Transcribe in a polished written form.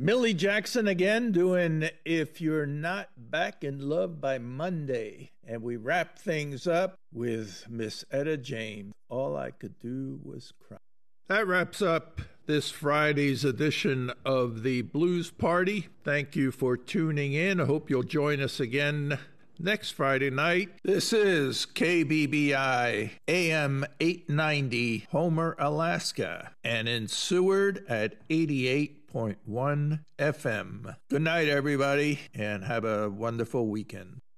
Millie Jackson again doing If You're Not Back in Love by Monday. And we wrap things up with Miss Etta James. All I Could Do Was Cry. That wraps up this Friday's edition of the Blues Party. Thank you for tuning in. I hope you'll join us again next Friday night. This is KBBI AM 890 Homer, Alaska, and in Seward at 88.1 FM. Good night, everybody, and have a wonderful weekend.